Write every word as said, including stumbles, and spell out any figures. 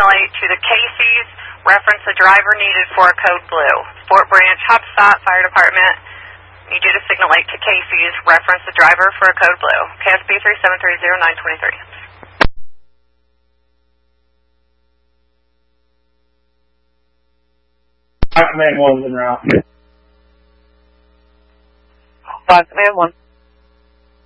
signal eight to the Casey's. Reference the driver needed for a code blue. Fort Branch, Hotspot, Fire Department. Need you to signal eight to Casey's. Reference the driver for a code blue. K S B three seven three zero nine two three. Man, one's en route. Five, man, one.